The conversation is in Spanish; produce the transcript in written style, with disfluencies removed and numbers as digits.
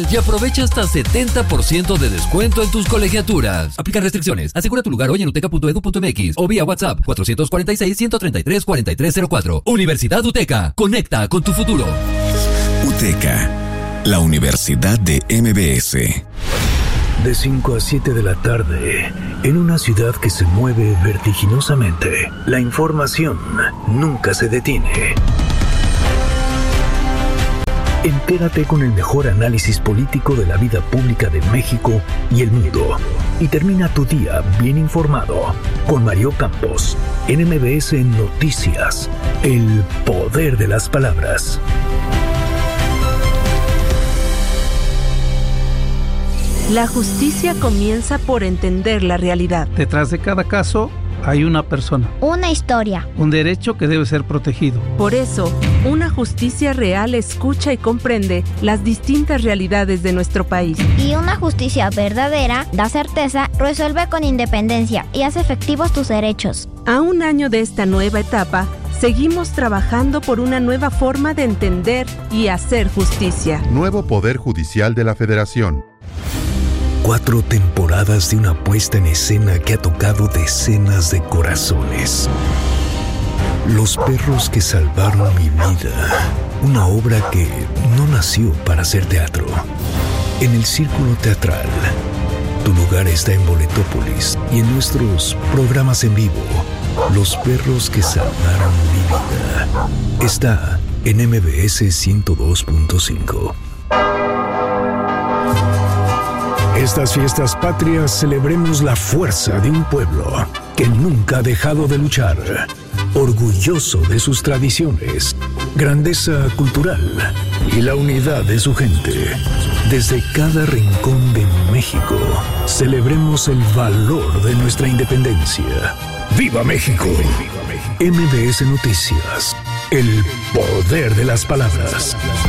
Y aprovecha hasta 70% de descuento en tus colegiaturas. Aplican restricciones. Asegura tu lugar hoy en uteca.edu.mx o vía WhatsApp 446-133-4304. Universidad UTECA. Conecta con tu futuro. UTECA, la Universidad de MBS. De 5 a 7 de la tarde, en una ciudad que se mueve vertiginosamente, la información nunca se detiene. Entérate con el mejor análisis político de la vida pública de México y el mundo. Y termina tu día bien informado con Mario Campos, en MBS Noticias, el poder de las palabras. La justicia comienza por entender la realidad. Detrás de cada caso hay una persona. Una historia. Un derecho que debe ser protegido. Por eso, una justicia real escucha y comprende las distintas realidades de nuestro país. Y una justicia verdadera da certeza, resuelve con independencia y hace efectivos tus derechos. A un año de esta nueva etapa, seguimos trabajando por una nueva forma de entender y hacer justicia. Nuevo Poder Judicial de la Federación. 4 temporadas de una puesta en escena que ha tocado decenas de corazones. Los perros que salvaron mi vida. Una obra que no nació para ser teatro. En el Círculo Teatral. Tu lugar está en Boletópolis y en nuestros programas en vivo. Los perros que salvaron mi vida. Está en MBS 102.5. Estas fiestas patrias celebremos la fuerza de un pueblo que nunca ha dejado de luchar, orgulloso de sus tradiciones, grandeza cultural y la unidad de su gente. Desde cada rincón de México, celebremos el valor de nuestra independencia. ¡Viva México! MBS Noticias, el poder de las palabras.